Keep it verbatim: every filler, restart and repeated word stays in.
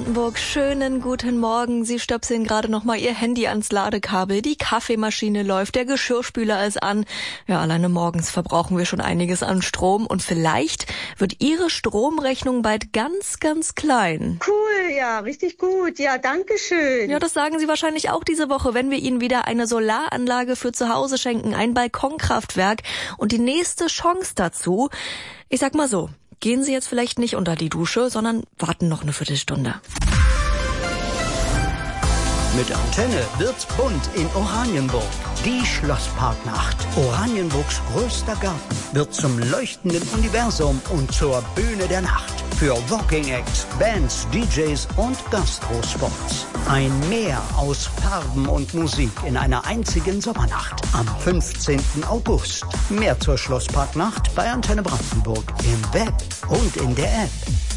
Brandenburg, schönen guten Morgen. Sie stöpseln gerade noch mal Ihr Handy ans Ladekabel, die Kaffeemaschine läuft, der Geschirrspüler ist an. Ja, alleine morgens verbrauchen wir schon einiges an Strom und vielleicht wird Ihre Stromrechnung bald ganz, ganz klein. Cool, ja, richtig gut. Ja, danke schön. Ja, das sagen Sie wahrscheinlich auch diese Woche, wenn wir Ihnen wieder eine Solaranlage für zu Hause schenken, ein Balkonkraftwerk und die nächste Chance dazu. Ich sag mal so, gehen Sie jetzt vielleicht nicht unter die Dusche, sondern warten noch eine Viertelstunde. Mit Antenne wird's bunt in Oranienburg. Die Schlossparknacht. Oranienburgs größter Garten wird zum leuchtenden Universum und zur Bühne der Nacht. Für Walking Acts, Bands, D Js und Gastrospots. Ein Meer aus Farben und Musik in einer einzigen Sommernacht am fünfzehnten August. Mehr zur Schlossparknacht bei Antenne Brandenburg im Web und in der App.